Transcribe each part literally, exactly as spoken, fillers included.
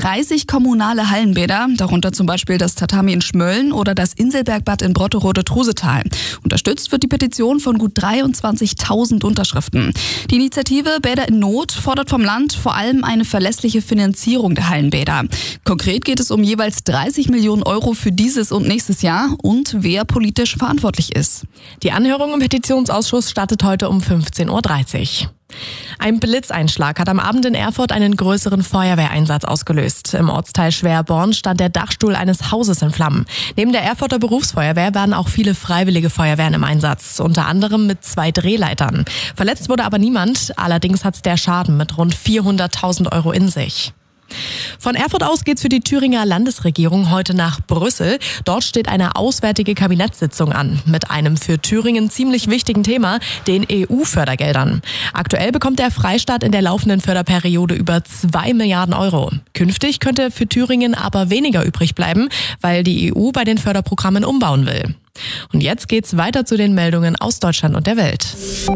dreißig kommunale Hallenbäder, darunter zum Beispiel das Tatami in Schmölln oder das Inselbergbad in Brotterode-Trusetal. Unterstützt wird die Petition von gut dreiundzwanzigtausend Unterschriften. Die Initiative Bäder in Not fordert vom Land vor allem eine verlässliche Finanzierung der Hallenbäder. Konkret geht es um jeweils dreißig Millionen Euro für dieses und nächstes Jahr und wer politisch verantwortlich ist. Die Anhörung im Petitionsausschuss startet heute um fünfzehn Uhr dreißig. Ein Blitzeinschlag hat am Abend in Erfurt einen größeren Feuerwehreinsatz ausgelöst. Im Ortsteil Schwerborn stand der Dachstuhl eines Hauses in Flammen. Neben der Erfurter Berufsfeuerwehr waren auch viele freiwillige Feuerwehren im Einsatz, unter anderem mit zwei Drehleitern. Verletzt wurde aber niemand, allerdings hat der Schaden mit rund vierhunderttausend Euro in sich. Von Erfurt aus geht's für die Thüringer Landesregierung heute nach Brüssel. Dort steht eine auswärtige Kabinettssitzung an mit einem für Thüringen ziemlich wichtigen Thema, den E U-Fördergeldern. Aktuell bekommt der Freistaat in der laufenden Förderperiode über zwei Milliarden Euro. Künftig könnte für Thüringen aber weniger übrig bleiben, weil die E U bei den Förderprogrammen umbauen will. Und jetzt geht's weiter zu den Meldungen aus Deutschland und der Welt.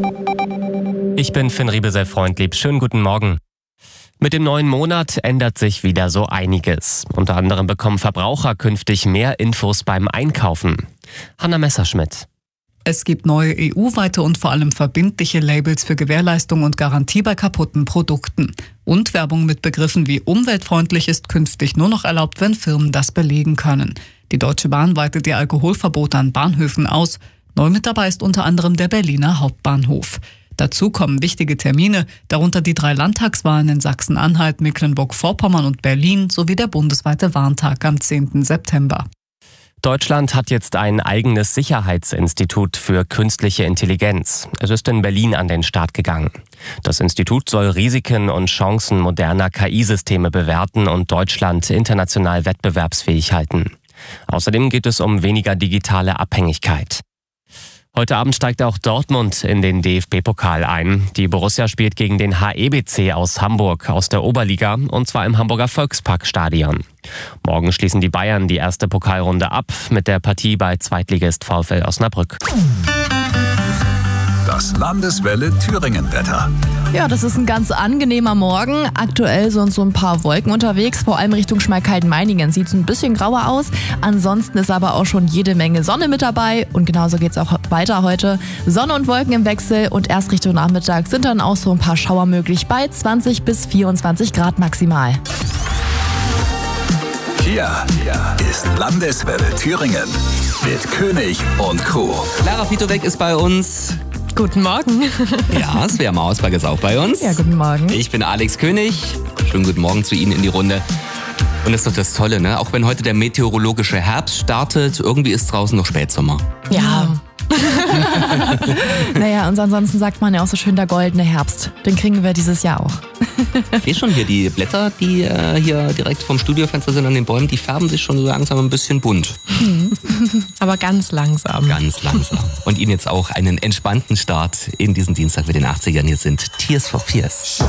Ich bin Finn Riebesell-Freundlieb. Schönen guten Morgen. Mit dem neuen Monat ändert sich wieder so einiges. Unter anderem bekommen Verbraucher künftig mehr Infos beim Einkaufen. Hanna Messerschmidt. Es gibt neue E U-weite und vor allem verbindliche Labels für Gewährleistung und Garantie bei kaputten Produkten. Und Werbung mit Begriffen wie umweltfreundlich ist künftig nur noch erlaubt, wenn Firmen das belegen können. Die Deutsche Bahn weitet ihr Alkoholverbot an Bahnhöfen aus. Neu mit dabei ist unter anderem der Berliner Hauptbahnhof. Dazu kommen wichtige Termine, darunter die drei Landtagswahlen in Sachsen-Anhalt, Mecklenburg-Vorpommern und Berlin sowie der bundesweite Warntag am zehnten September. Deutschland hat jetzt ein eigenes Sicherheitsinstitut für künstliche Intelligenz. Es ist in Berlin an den Start gegangen. Das Institut soll Risiken und Chancen moderner K I-Systeme bewerten und Deutschland international wettbewerbsfähig halten. Außerdem geht es um weniger digitale Abhängigkeit. Heute Abend steigt auch Dortmund in den D F B-Pokal ein. Die Borussia spielt gegen den H E B C aus Hamburg aus der Oberliga und zwar im Hamburger Volksparkstadion. Morgen schließen die Bayern die erste Pokalrunde ab mit der Partie bei Zweitligist VfL Osnabrück. Das Landeswelle Thüringen-Wetter. Ja, das ist ein ganz angenehmer Morgen. Aktuell sind so ein paar Wolken unterwegs, vor allem Richtung Schmalkalden-Meiningen. Sieht es ein bisschen grauer aus. Ansonsten ist aber auch schon jede Menge Sonne mit dabei. Und genauso geht es auch weiter heute. Sonne und Wolken im Wechsel und erst Richtung Nachmittag sind dann auch so ein paar Schauer möglich bei zwanzig bis vierundzwanzig Grad maximal. Hier ist Landeswelle Thüringen mit König und Crew. Lara Fitowek ist bei uns. Guten Morgen. Ja, Svea Mausberg ist auch bei uns. Ja, guten Morgen. Ich bin Alex König. Schönen guten Morgen zu Ihnen in die Runde. Und das ist doch das Tolle, ne? Auch wenn heute der meteorologische Herbst startet, irgendwie ist draußen noch Spätsommer. Ja. Naja, und ansonsten sagt man ja auch so schön der goldene Herbst. Den kriegen wir dieses Jahr auch. Ich sehe schon hier die Blätter, die äh, hier direkt vom Studiofenster sind an den Bäumen, die färben sich schon so langsam ein bisschen bunt. Mhm. Aber ganz langsam. Ganz langsam. Und Ihnen jetzt auch einen entspannten Start in diesen Dienstag mit den achtzigern. Hier sind Tears for Fears.